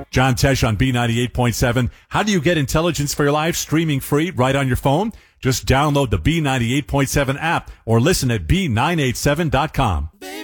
John Tesh on B98.7. How do you get intelligence for your life? Streaming free right on your phone? Just download the B98.7 app or listen at B987.com.